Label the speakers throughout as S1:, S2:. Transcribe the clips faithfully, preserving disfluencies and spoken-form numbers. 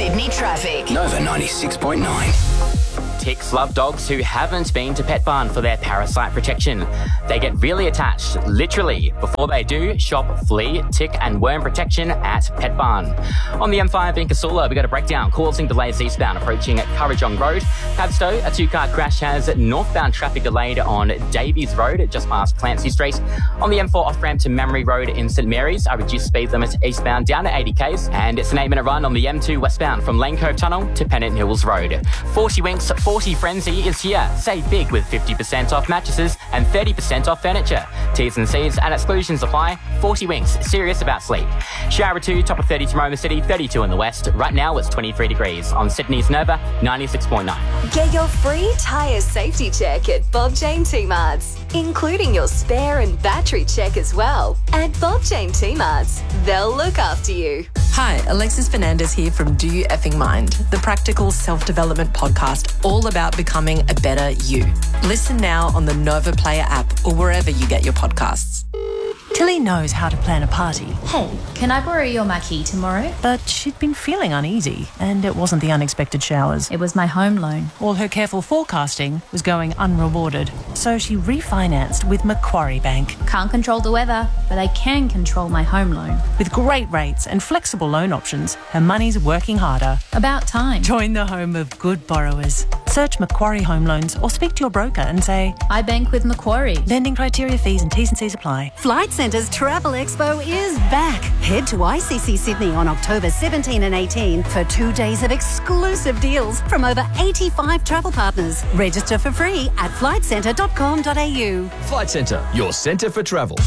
S1: Sydney traffic.
S2: Nova ninety-six point nine.
S3: Ticks love dogs who haven't been to Pet Barn for their parasite protection. They get really attached, literally. Before they do, shop flea, tick and worm protection at Pet Barn. On the M five in Casula, we got a breakdown causing delays eastbound approaching at Currajong Road. Padstow, a two-car crash has northbound traffic delayed on Davies Road, just past Clancy Street. On the M four off-ramp to Memory Road in St Mary's, a reduced speed limit eastbound down to eighty k's. And it's an eight-minute run on the M two westbound from Lane Cove Tunnel to Pennant Hills Road. forty Winks, forty Frenzy is here. Save big with fifty percent off mattresses and thirty percent off furniture. T's and C's and exclusions apply. forty Winks, serious about sleep. Shower two, top of thirty to Roma City, thirty-two in the west. Right now it's twenty-three degrees. On Sydney's Nova, ninety-six point nine.
S1: Get your free tyre safety check at Bob Jane T-Marts, including your spare and battery check as well. At Bob Jane T-Marts, they'll look after you.
S4: Hi, Alexis Fernandez here from Do You Effing Mind, the practical self-development podcast all about becoming a better you. Listen now on the Nova Player app or wherever you get your podcasts.
S5: Tilly knows how to plan a party.
S6: Hey, can I borrow your marquee tomorrow?
S5: But she'd been feeling uneasy, and it wasn't the unexpected showers.
S6: It was my home loan.
S5: All her careful forecasting was going unrewarded, so she refinanced with Macquarie Bank.
S6: Can't control the weather, but I can control my home loan.
S5: With great rates and flexible loan options, her money's working harder.
S6: About time.
S5: Join the home of good borrowers. Search Macquarie Home Loans or speak to your broker and say,
S6: I bank with Macquarie.
S5: Lending criteria, fees and T's and C's apply.
S7: Flight Centre's Travel Expo is back. Head to I C C Sydney on October seventeenth and eighteenth for two days of exclusive deals from over eighty-five travel partners. Register for free at flight centre dot com dot a u.
S8: Flight Centre, your centre for travel.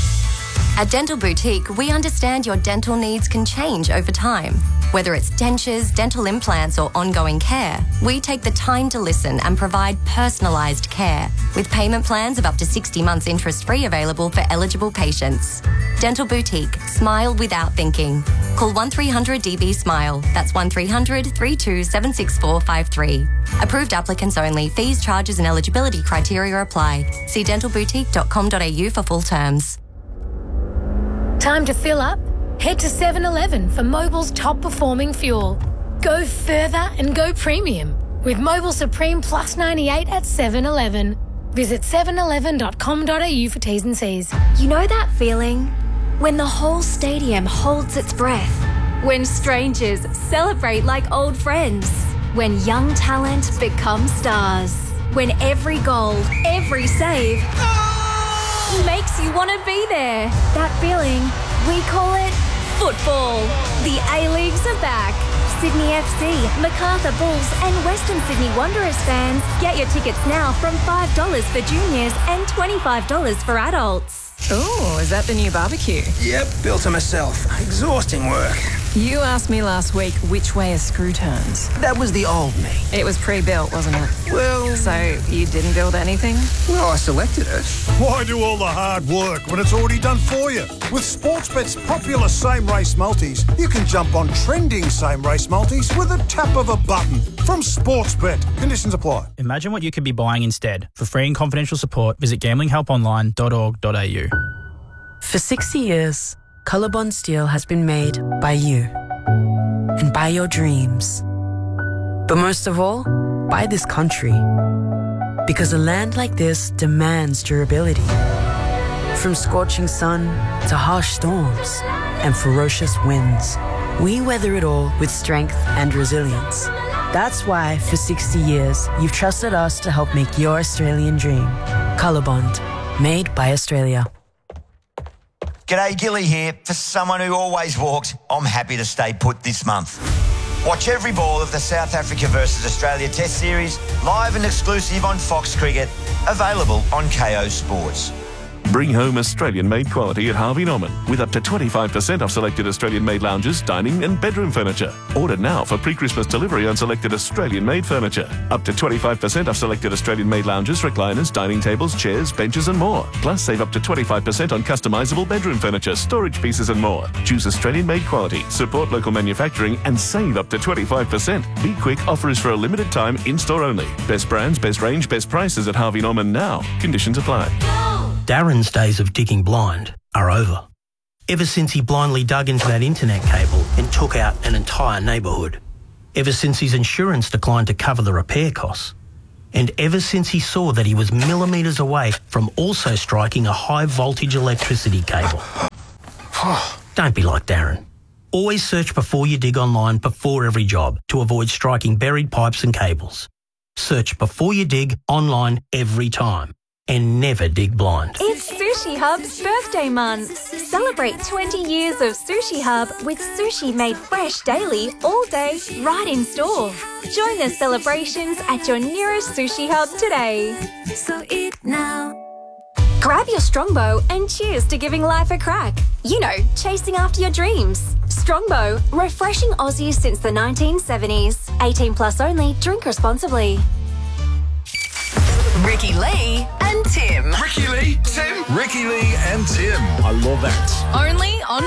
S9: At Dental Boutique, we understand your dental needs can change over time. Whether it's dentures, dental implants or ongoing care, we take the time to listen and provide personalised care with payment plans of up to sixty months interest-free available for eligible patients. Dental Boutique. Smile without thinking. Call one three hundred D B SMILE. That's one three hundred, three two seven six four five three. Approved applicants only. Fees, charges and eligibility criteria apply. See dental boutique dot com dot a u for full terms.
S10: Time to fill up? Head to seven eleven for Mobil's top performing fuel. Go further and go premium with Mobil Supreme Plus ninety-eight at seven eleven. Visit seven eleven dot com dot a u for T's and C's.
S11: You know that feeling? When the whole stadium holds its breath. When strangers celebrate like old friends. When young talent becomes stars. When every goal, every save makes you want to be there. That feeling, we call it football. The A-Leagues are back. Sydney F C, Macarthur Bulls and Western Sydney Wanderers fans. Get your tickets now from five dollars for juniors and twenty-five dollars for adults.
S4: Oh, is that the new barbecue?
S2: Yep, built it myself. Exhausting work.
S4: You asked me last week which way a screw turns.
S2: That was the old me.
S4: It was pre-built, wasn't it?
S2: Well...
S4: So you didn't build anything?
S2: Well, I selected it.
S12: Why do all the hard work when it's already done for you? With Sportsbet's popular same-race multis, you can jump on trending same-race multis with a tap of a button. From Sportsbet. Conditions apply.
S13: Imagine what you could be buying instead. For free and confidential support, visit gambling help online dot org dot a u.
S14: For sixty years, Colorbond Steel has been made by you and by your dreams. But most of all, by this country. Because a land like this demands durability. From scorching sun to harsh storms and ferocious winds, we weather it all with strength and resilience. That's why, for sixty years, you've trusted us to help make your Australian dream. Colorbond, made by Australia.
S15: G'day, Gilly here. For someone who always walks, I'm happy to stay put this month. Watch every ball of the South Africa versus Australia Test Series, live and exclusive on Fox Cricket, available on K O Sports.
S16: Bring home Australian-made quality at Harvey Norman with up to twenty-five percent off selected Australian-made lounges, dining and bedroom furniture. Order now for pre-Christmas delivery on selected Australian-made furniture. Up to twenty-five percent off selected Australian-made lounges, recliners, dining tables, chairs, benches and more. Plus, save up to twenty-five percent on customisable bedroom furniture, storage pieces and more. Choose Australian-made quality, support local manufacturing and save up to twenty-five percent. Be quick, offer is for a limited time, in-store only. Best brands, best range, best prices at Harvey Norman now. Conditions apply.
S17: Darren's days of digging blind are over. Ever since he blindly dug into that internet cable and took out an entire neighbourhood. ever since his insurance declined to cover the repair costs. And ever since he saw that he was millimetres away from also striking a high-voltage electricity cable. Don't be like Darren. Always search before you dig online before every job to avoid striking buried pipes and cables. Search before you dig online every time. And never dig blind.
S11: It's Sushi Hub's birthday month. Celebrate twenty years of Sushi Hub with sushi made fresh daily, all day, right in store. Join the celebrations at your nearest Sushi Hub today. So eat now. Grab your Strongbow and cheers to giving life a crack. You know, chasing after your dreams. Strongbow, refreshing Aussie since the nineteen seventies. eighteen plus only, drink responsibly.
S4: Ricky Lee and Tim.
S8: Ricky Lee, Tim. Ricky Lee and Tim. I love that.
S4: Only on